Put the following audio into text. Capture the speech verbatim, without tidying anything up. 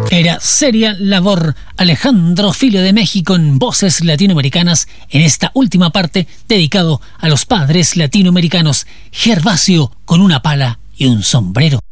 Era seria labor Alejandro Filio de México en Voces Latinoamericanas en esta última parte dedicado a los padres latinoamericanos. Gervasio con una pala y un sombrero.